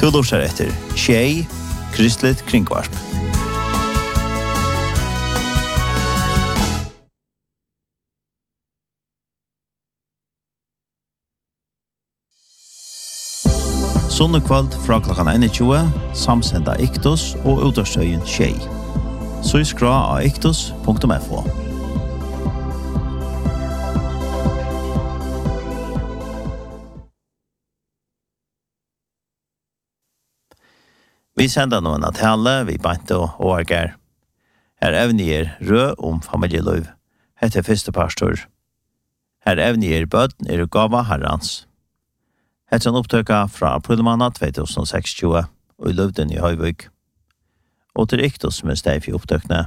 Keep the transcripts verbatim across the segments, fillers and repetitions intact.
Du lurer etter Tjej, Kristligt Kringvarp. Sunnekvald fra klokkan einogtjúgu, samsenda Iktos og utastøyen Tjej. Så skra av iktos punktum f o. Vi sender noen av tale, vi bant og årger. Her evnier rød om familieløv, heter første pastor. Her evnier bøden er gava herrans. Heter en opptøkka fra aprilmanna to tusen sekstjúgu og i Løvden i Høyvøk. Og til Iktos som er steg for opptøkene.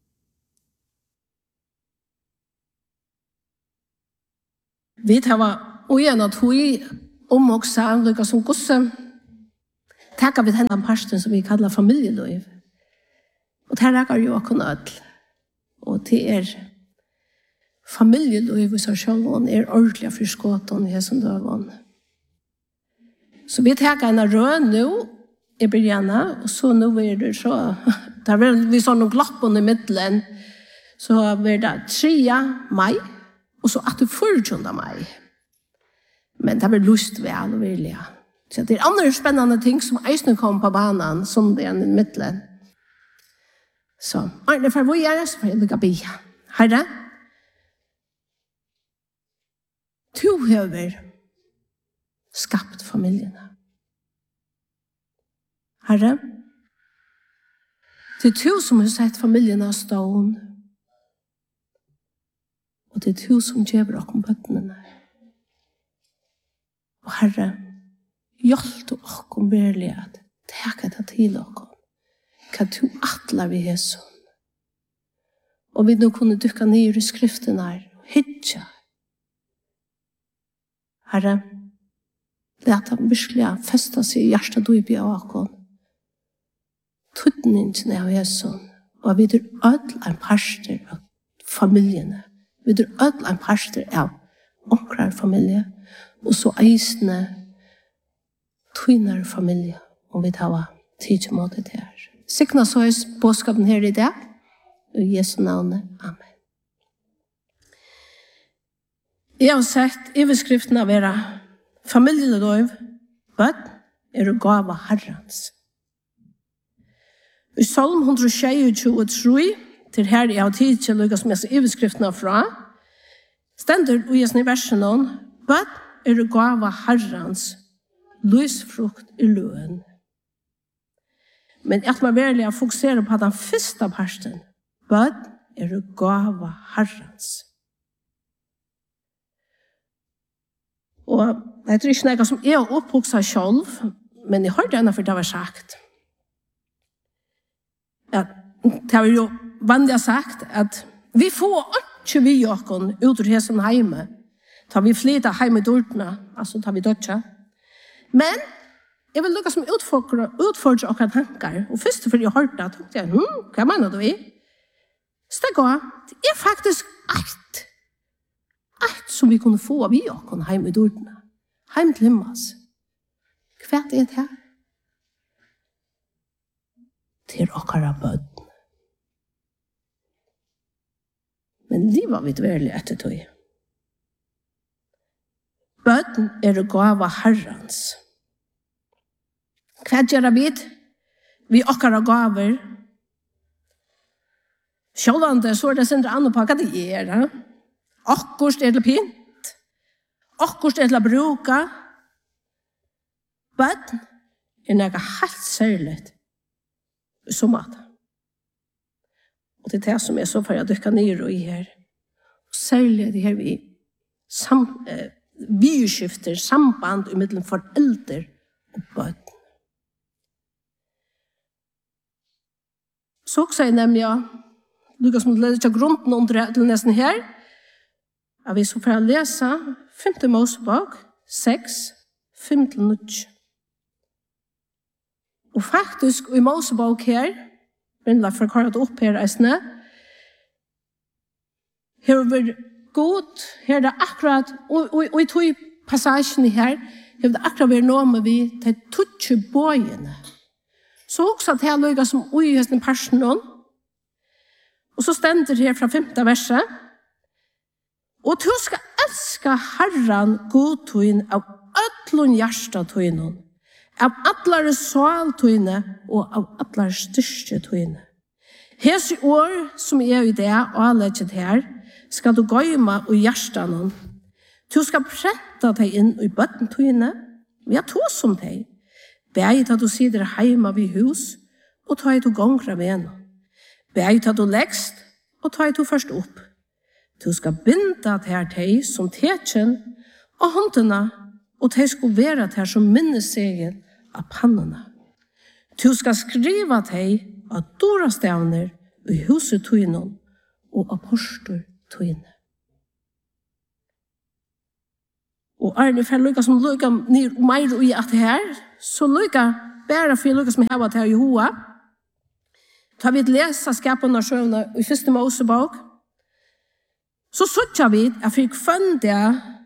Vi tar og igjen at hun omoksa lukka som gosse. Takk vi den parten som vi kallar familieløv. Og det rekker jo akkurat ødel. Og det er familieløv i seg selv, og er ordentlig for skåten i hessen døven. Så vi tar en rød nå i begynnelsen, og så nå er det så, da vi så noen glappen i midtelen, så blir det tre mai, og så at det førtjønner mai. Men det blir lyst vel og virkelig. Så det er andre spennende ting som eisen kom på banen, som det er i midtelen. Så, Arne, for hvor er det, så får jeg lykke be. Herre, du har skapt familiene. Herre, det er du som har sett familiene stående. Og det er du som gjør oss om bøttene. Og Herre, hjelp du oss om virkelig at teka det til oss. Hva du atler vi er sånn. Og vi nå kunne dukke ned i skriften her og hitja. Herre, leta virkelig festa seg i hjertet du i bia akon. Tuttningen av Jesus. Og vi er ødel en parster av familiene. Vi er ødel en parster av omkrar familie. Og så eisende tvinner familie. Og vi tar tid til måte til her. Sikna så er påskapen her i dag. I Jesu navnet. Amen. Jeg har sett overskriften av era familieløv, bøtt er å gava herrens. I Salm one twenty-three, til her jeg har tid til å lukke som jeg ser overskriften av fra, stender i jessen i versen om, bøtt er å gava herrens, lysfrukt i løen. Men at man virkelig fokuserer på den første parten, bøtt er å gava herrens. Og det er ikke noe som jeg har oppvokset selv, men jeg hørte henne for det var sagt. At, det har jo vanlig sagt at vi får ikke vi åkken ut ur hessen hjemme. Tar vi flytta hjemme i dørtene, altså tar vi dødja. Men jeg vil lukke som utfordre, utfordre akkurat tanker. Og først for jeg hørte det, tenkte jeg, hm, hva mener du vi? Så det går, det er faktisk alt. Alt som vi kunne få av vi åkken hjemme i dørtene. Hjemme til himmels. Hva er det her? Til okkara bøtten. Men det var vi dverlig etter tog. Bøtten er å gava herrens. Hva gjør vi? Vi okkara gaver. Sjålande så er det sindre andre på hva det er. Akkurst er til pint. Akkurst er til å bruka. Bøtten er noe helt særligt. Som at. Og det er det som er så for jeg dykker ned og i her. Og særlig det her vi sam, eh, vi skifter samband mellom foreldre og barn. Så også er nemlig ja, Lukas må lede til grunden under til nesten her. Jeg vil så for å lese femte Mosebok, seks, fem til null. Og faktisk, i Mosebok her, Brindla for å kåre det opp her, eisne, her er god, her er det akkurat, og, og, og i tog passasjen her, har det akkurat vært noe med vi til tutsi bøyene. Så også at jeg løyga som ui i hesten personen. Og så stender det her fra femte verset. Og du skal elska Herren godtøyen av ødlun hjertatøyene, av atlare saltøyene og av atlare styrstøyene. Hese år som er i det og anlegget her, skal du gøyma og hjertanen. Du skal prenta deg inn i bøttentøyene, vi har to som deg. Bæg at du sitter heima vid hus, og ta i du gongra med henne. Bæg at du leggst, og ta i du først opp. Du skal binda til deg som tekjen og håndene, og de skal være til som minnesegen av pannene. Du skal skriva deg av dorastavner i huset tøynen og apostor tøyne. Og Arne, for lukka som lukka mer i at det her, så lukka bare for lukka som hever til Jehoa, tar vi et lesa skapene av sjøvne i første Mosebok, så suttja vi at vi kvann det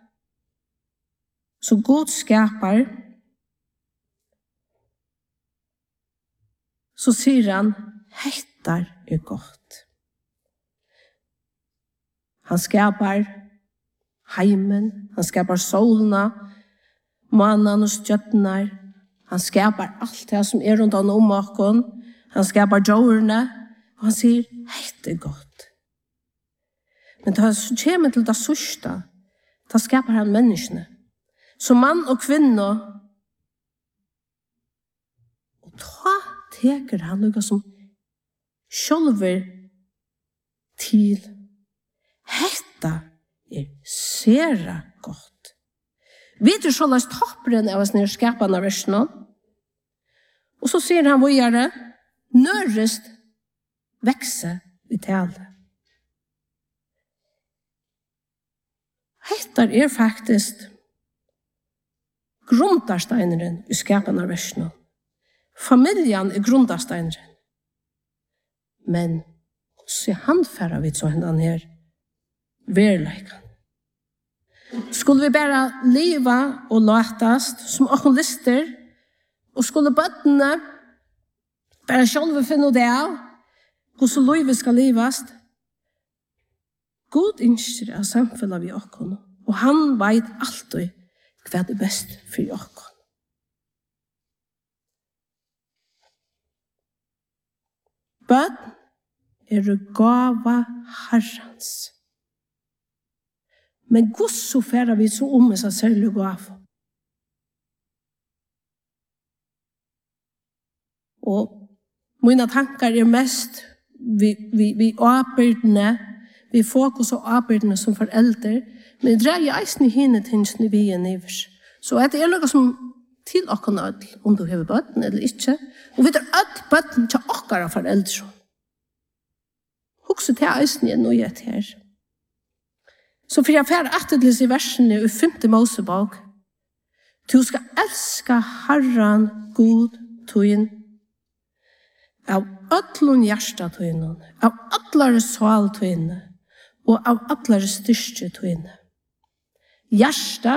så god skapar, så sier han, hettar er godt. Han skapar heimen, han skapar solna, mannen og stjøttene, han skapar alt det som er rundt om åkken, han skapar jordene, og han sier, hettar er godt. Men da han kommer til det sørste, da skapar han menneskene. Så mann og kvinne, og da teker han noe som sjølver til. Hetta er sera godt. Vi tror så løs topperen av oss nere skapene av versene. Og så sier han hvor gjør det, nørest vekse i tale. Hetta er faktisk grundarsteineren i skapene av versene. Familjen er grundarsteineren. Men så handfærer vi så hendan her verleikan. Skulle vi bare leva og latast som åkken lister, og skulle bøttene bare sjølve finne det av, hvordan livet skal livast, God innskjer av samfunnet vi åkken, og han vet alltid hva det er best for åkken. Bøtt er gava Herrens. Men Gud så færer vi så om seg selv og gav. Og mine tankar er mest vi, vi, vi arbeidene, vi fokus og arbeidene som foreldre, men det dreier eisen i henne tingene vi er nivers. Så er det noe som til åkken ødel, om du har bøtten eller ikke. Og vi tar ødel bøtten til åkker av foreldre. Hukse til eisen igjen og gjett her. Så for jeg fær atterlis i versene i femte Mosebok, du skal elska Herren god tøyen, av ødlun hjertatøyene, av atlare saltøyene, og av atlare styrste tøyene. Hjärsta,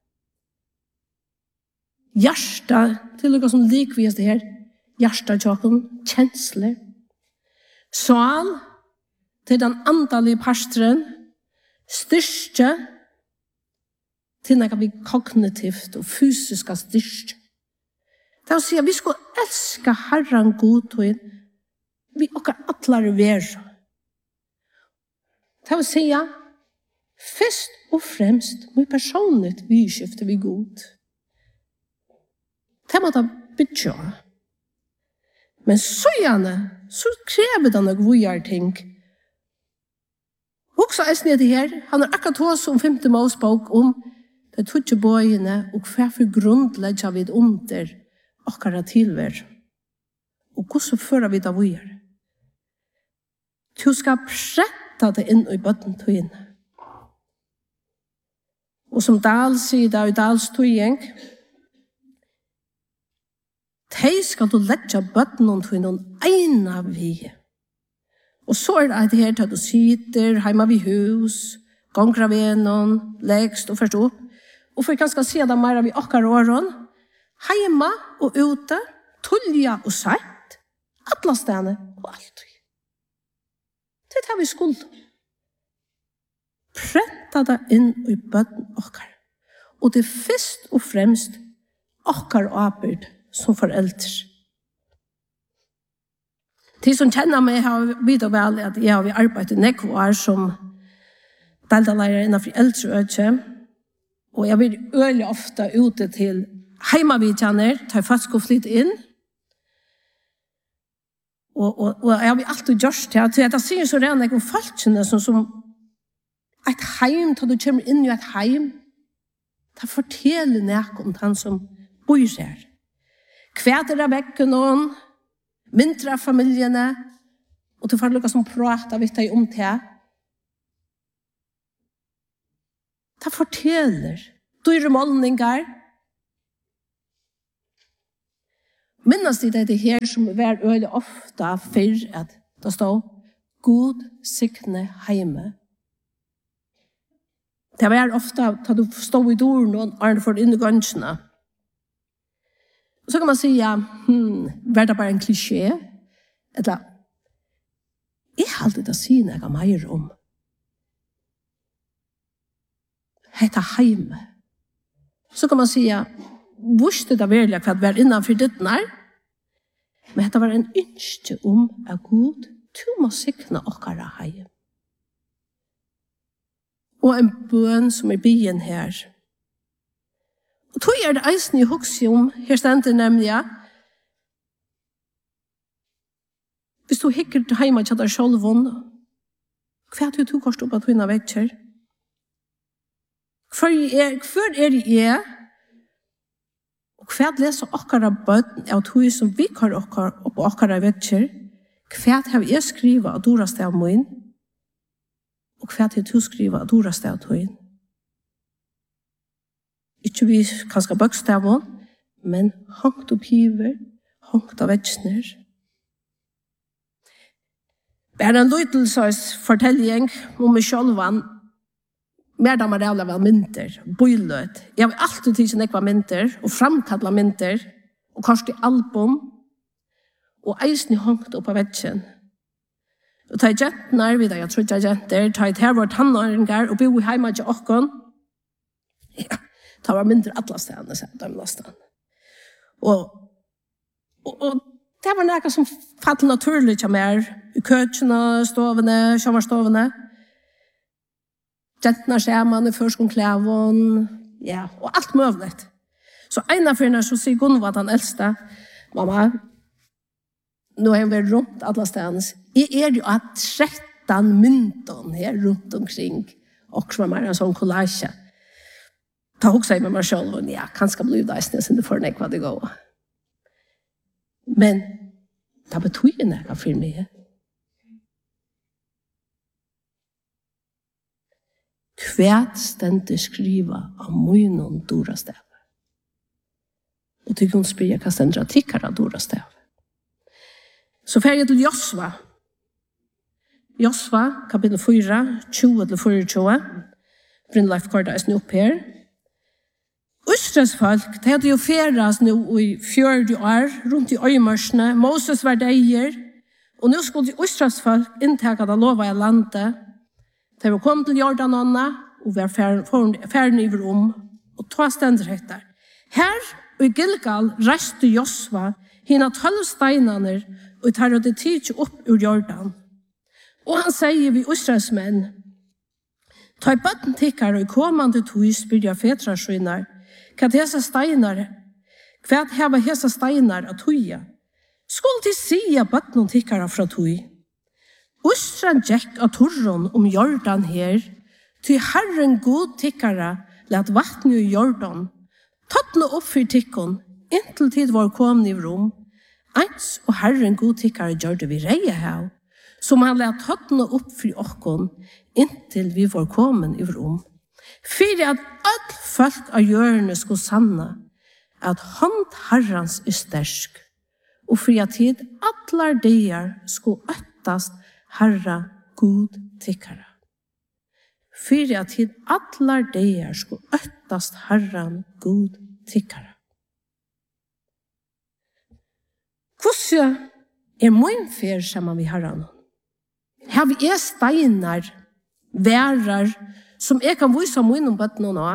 hjärsta, til noe som likvis det her, hjärsta tjokken, kjensler. Sal, til den andalige pastoren, styrste, til noe vi kognitivt og fysisk styrste. Det er å si at vi skal elske Herren god og vi okker atlare være. Det er å si at først og fremst må vi personligt vi skifte vi god. Det må da bytja. Men så gjerne, så krever det noe vujar ting. Også er snitt her, han har akkurat hos om femte Mosebok om det tutsi bøyene og hva for grunnlegger vi under okkara tilvær. Og hvordan fører vi det vujar? Du skal pretta det inn i bøtten tøyene. Og som Dahl sier det i Dahls tøyeng, de skal du letja bøtten og tøyene eina vi. Og så er det her til at du sitter heima vid hus, gongra ved noen, legst og først opp. og for ganske se det mer vi okkar åren, heima og ute, tullja og sett, alle stedene og alt. Det tar vi skuld. Prenta det inn i bøtten okkar. Og det er først og fremst okkar arbeid som foreldre. De som kjenner meg har vidt og vel at jeg har arbeidet nekvar som deltalærer innenfor eldreøkje, og jeg blir øyelig ofte ute til heimavidjaner, tar faktisk og flytt inn, og, og, og jeg har alltid gjort det, til at jeg sier så rene jeg om folkene som, som et heim, da du kommer inn i et heim, da forteller jeg om han som bor her. Kvæder av vekken noen, mindre av familiene, og du får lukke som prater vidt deg om det. Det forteller dyre målninger. Minnes de det her som er veldig ofte for at det står God sikne heime. Det var ofte at du stod i døren og er for inn i gansjene. Så kan man si, ja, hmm, var det bare en klisjé? Eller, jeg har alltid å si noe mer om. Hetta heime. Så kan man si, ja, visste det virkelig hva det var innenfor ditt nær? Men dette var en ønske om at Gud, du må sikne okkara heim. Og en bøn som er byen her. Og tog er det eisen i hukse om, her stender nemlig, hvis du hikker til heima til deg selv, hva er det du kost opp at hun har vekker? Hva er, er det jeg? Og hva leser okkara bøten av tog som vi har okkara opp okkara vekker? Hva har jeg skrivet av doraste av min? Og hva har du skrivet av doraste av tog? Ikke vi kanskje bøkstaven, men hangt opp hiver, hangt av veksner. Bare en løytelsøys fortelling om meg selv, mer da man rævla vel mynter, bøyløt. Jeg har alltid tidsen ekva mynter, og framkadla mynter, og kanskje album, og eisen hangt opp av veksen. Og ta i jentene, vi da jeg trodde jeg jenter, ta i terror tannåringer, og bo i heima til okken. Ja. Det var mindre alle stedene, så de nesten. Og, og, og det var noe som fatt naturlig til mer, i køtjene, stovene, sommerstovene. Gentene skjermene, førskoleklæven, ja, og alt mulig. Så en av henne så sier Gunvor den eldste, mamma, nå er vi rundt alle stedene. Jeg er jo at tretton mynton her rundt omkring, og som er en sånn collage. Ta också med mig själv och ja, kanske blir det nästan sen det får nek vad det går. Men det betyder något för mig. Kvärt ständigt skriva av munnen dora stäv. Och tycker hon spyr kan ständra tickar av dora stäv. Så färger till Josva. Josva, kapitel fyra, tjugo till fyrtio. Brindleif Korda är upp här. Østrens folk, de hadde jo feras nå i fjørde år, rundt i øyemørsene. Moses var deier, og nå skulle de Østrens folk inntakke det lova i landet. De var kommet til Jordanånda, og var ferdig i rom, og ta stender etter. Her, og i Gilgal, reiste Josva, hina tolv steinene, og tar det tid opp ur Jordan. Og han sier vi Østrens menn, ta i bøtten tikkere, og i kommande tog spyr jeg fetrasjoner, hva disse steinar, hva hava hese steinar av tuja? Skulle de sia bøtten tikkara fra tuj? Østran gikk av torron om Jordan her, til Herren god tikkara let vattne i Jordan, tatt nå opp for tikkon, inntil tid var kommet i rom, eins og Herren god tikkara gjør det vi reie her, som han let tatt nå opp for okkon, inntil vi var kommet i rom. For at alle folk av hjørne skulle sanne at hånd herrens er stersk, og for at tid alle dier skulle øttast herra god tikkara. fyrir at tid allar deir sko øttast Herran god tikkara. Hvordan er min fer saman vi Herran? Her vi er steinar, værar, som jeg kan vise min om bøtten nå.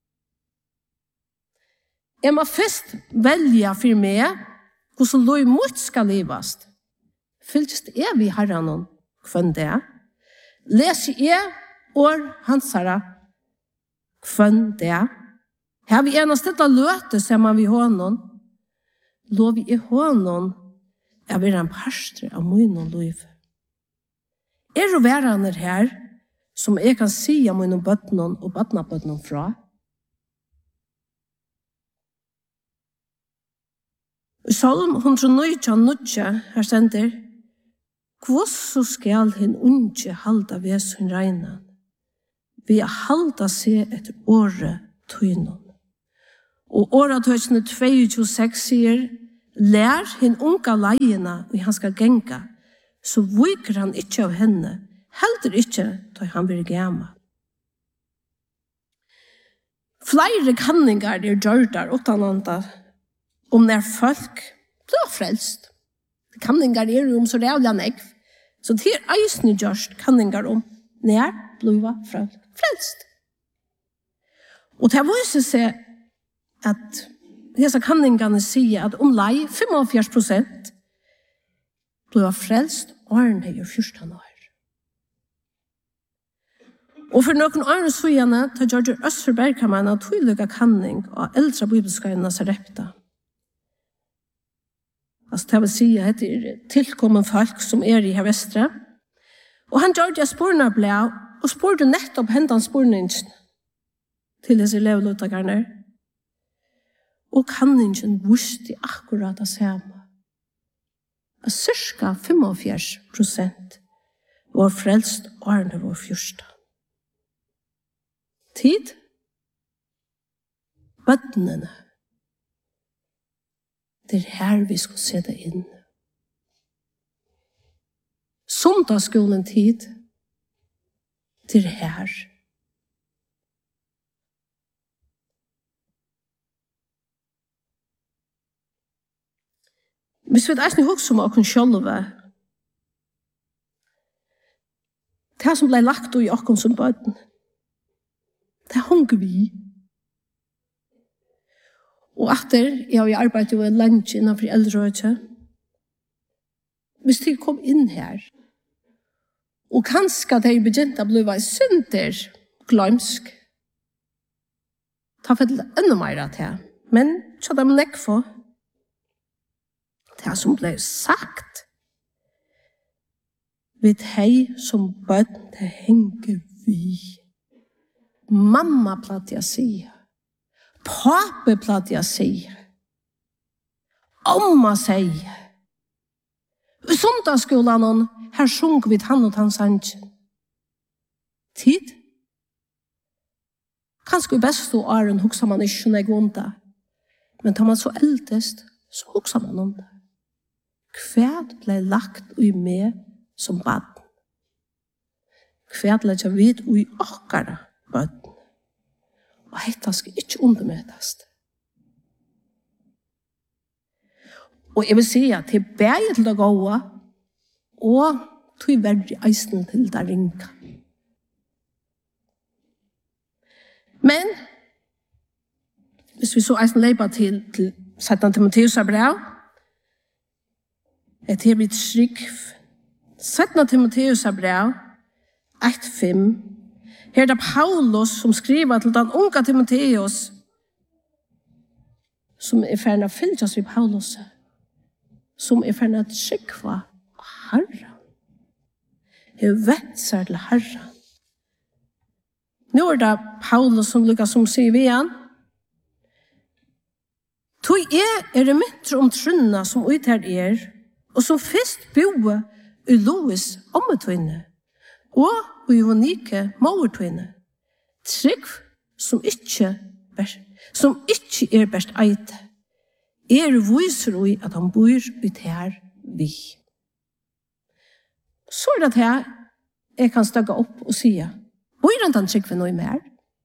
Jeg må først velja for meg hvordan lov mot skal livast. Fylltest er vi Herran kvann det. Leser jeg år hansara kvann det. Her vi enast dette løte sammen vi hånden. Lov i hånden er vi en pastor av min og liv. Er det hverandre her som jeg kan si om min bøtten og bøtten fra? I Salm one hundred nine, her stender, «Hvordan skal hin unge halda ved sin regna? Vi er halda seg etter året tøynon.» Og året tøysene tjueseks sier, «Lær hin unga leiena og han skal genga, så viker han ikke av henne, heldur ikke da han blir gammal.» Flere kanningar er gjørdar utananda om når folk blir frelst. Kanningar er om så rævlig negv. Så det er eisne gjørst kanningar om når blir folk frelst. Og det viser seg at disse kanningene sier at om lei fem-og-fjers prosent blir frelst årene i fjorten år. Og for noen årene søgjene tar George Østerberg kan man ha tydelig kanning av eldre bibelskøyene Sarepta. Altså, det vil si at det er tilkommen folk som er i her vestre. Og han gjør det sporene ble, og spurte nettopp hendene sporene til disse elevluttakerne. Og kanningen visste akkurat det samme. At cirka fem-og-fjers prosent var frelst årene var fjørste. Tid? Bøttene. Det er her vi skal se det inn. Sondagsskolen tid, det er her. Hvis vi eisne hukse om åkken sjølve, det som ble lagt i åkken som bøtten, det hunger vi. Og etter, jeg har arbeidet jo en lunch innenfor eldrøyte. Hvis de kom inn her, og kanskje de begynte å bli synder, glømsk, ta for det enda mer av det. Men så de nekk for det som ble sagt. Vi de som bøtt, det henger vi. Mamma platt jeg sier. Pape platt jeg sier. Omma sier. I sondagsskolen her sjunker vi tann og tann sannsyn. Tid? Kanskje i beste åren hukser man ikke når jeg vonda. Men tar man så eldest, så hukser man om det. Hver ble lagt ui med som bad. Hver ble ikke vidt ui okkara bad. Og hetta skal ikke undermøtast. Og jeg vil si at det er bedre til å gå, og det er veldig eisen til å ringe. Men, hvis vi så eisen leipa til, til Satan Timotheus er bra, et her blitt skrik. Satan Timotheus er bra, ett fem. Her er det Paulus som skriver til den unga Timotheus, som er ferdig å fylle oss i Paulus, som er ferdig å skikva Herren. Her vet seg til Herren. Nå er det Paulus som lykkes som sier vi igjen. Toi er er det myntre om trunna som uther er, og som først boer i Louis ommetøyne, og og i unike mavertøyne. Trygg som ikke, som ikke er best eite, er viser i at han bor ut her vi. Så er det her jeg kan støkke opp og si, Og er den tryggve noe mer?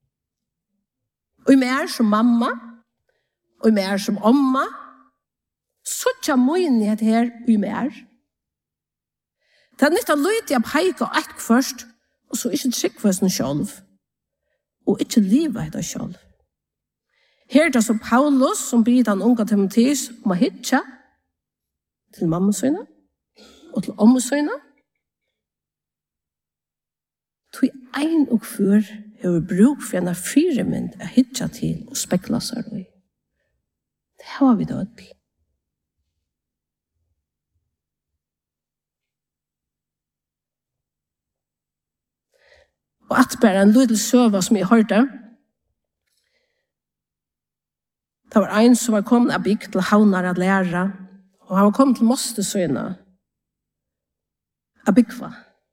Og mer som mamma, og mer som omma, så tja moinighet her og mer. Det er nytt av løyt jeg peika eit først, og så ikke tryggve sin sjálv, og ikke livet etter sjálv. Her er det som Paulus, som blir den unga Timotheus, om å hitja til mamma søyna, og til omma søyna. Tog ein og før har bruk for en fire mynd å hitja til og spekla seg i. Det har vi da til. Og at bare en liten søva som jeg hørte, det var en som var kommet av bygd til havnar at lære, og han var kommet til Mostesøyna av bygva.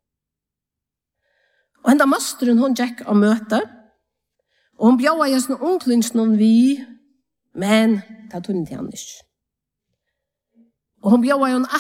Og enda mosteren hun gikk av møte, og hun bjøde i sånne ungklings noen vi, men det tog ikke han ikke. Og hun bjøde jo en